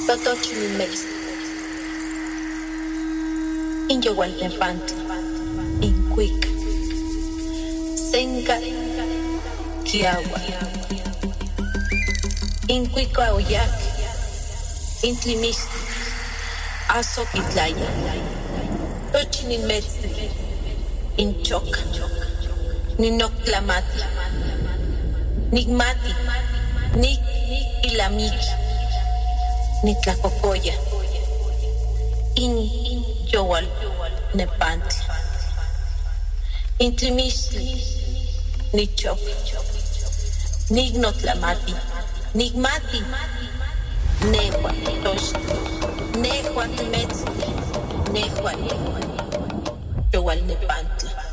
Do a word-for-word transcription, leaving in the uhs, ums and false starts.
Totochimilmex, Inyohualtepantli, Incuic, Senca, Kiawa, Incuicuaoyac, Intlimistli, Azoquitlaya, Tochimilmetzli, Inchoca, Ninoctlamati, Nigmati, Nik Ilamiki, Nitlacocoya, In Yowal Nepantli, Intlimistli, Nichok, Nignotlamati, Nigmati, Nehua Tosh, Nehua Temetzli, Nehua Yowal Nepantli.